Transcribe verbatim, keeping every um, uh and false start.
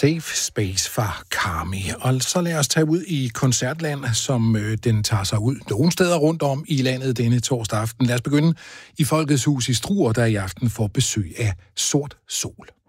Safe Space fra Karmi. Og så lad os tage ud i koncertland, som øh, den tager sig ud nogle steder rundt om i landet denne torsdag aften. Lad os begynde i Folkets Hus i Struer, der i aften får besøg af Sort Sol.